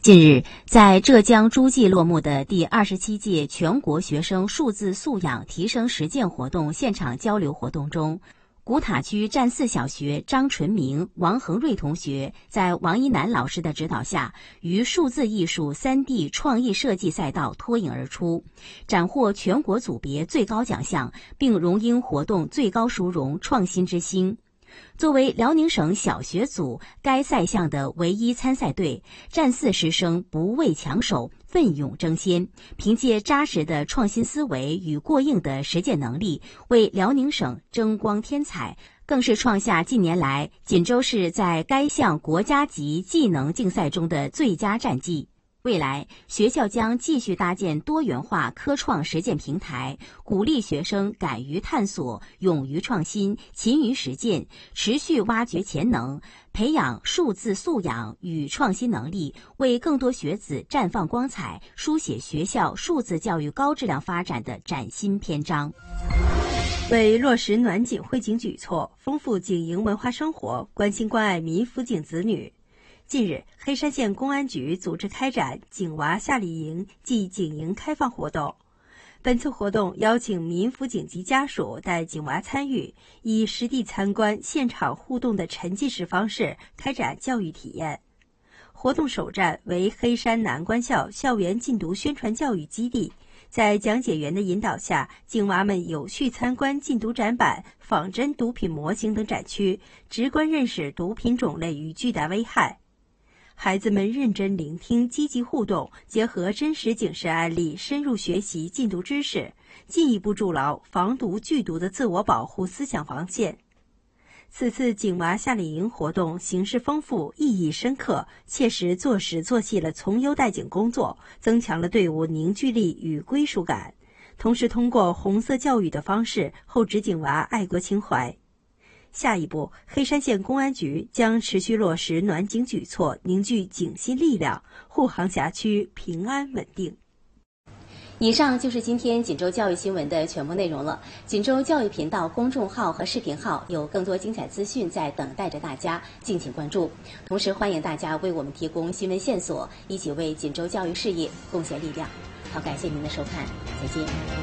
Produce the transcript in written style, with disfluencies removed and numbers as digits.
近日，在浙江诸暨落幕的第27届全国学生数字素养提升实践活动现场交流活动中，古塔区占寺小学张纯明、王恒瑞同学在王一楠老师的指导下，于数字艺术 3D 创意设计赛道脱颖而出，斩获全国组别最高奖项，并荣膺活动最高殊荣创新之星。作为辽宁省小学组该赛项的唯一参赛队，占寺师生不畏强手，奋勇争先，凭借扎实的创新思维与过硬的实践能力，为辽宁省争光添彩，更是创下近年来锦州市在该项国家级技能竞赛中的最佳战绩。未来，学校将继续搭建多元化科创实践平台，鼓励学生敢于探索、勇于创新、勤于实践，持续挖掘潜能，培养数字素养与创新能力，为更多学子绽放光彩，书写学校数字教育高质量发展的崭新篇章。 为落实暖景惠景举措，丰富景营文化生活，关心关爱民辅警子女。近日，黑山县公安局组织开展景娃夏令营暨景营开放活动。本次活动邀请民辅警及家属带景娃参与，以实地参观、现场互动的沉浸式方式开展教育体验。活动首站为黑山南官校校园禁毒宣传教育基地，在讲解员的引导下，景娃们有序参观禁毒展板、仿真毒品模型等展区，直观认识毒品种类与巨大危害。孩子们认真聆听，积极互动，结合真实警示案例，深入学习禁毒知识，进一步筑牢防毒拒毒的自我保护思想防线。此次景娃夏令营活动形式丰富，意义深刻，切实做实做细了从优待警工作，增强了队伍凝聚力与归属感，同时通过红色教育的方式厚植景娃爱国情怀。下一步，黑山县公安局将持续落实暖景举措，凝聚警心力量，护航辖区平安稳定。 以上就是今天锦州教育新闻的全部内容了。锦州教育频道公众号和视频号有更多精彩资讯在等待着大家，敬请关注。同时欢迎大家为我们提供新闻线索，一起为锦州教育事业贡献力量。好，感谢您的收看，再见。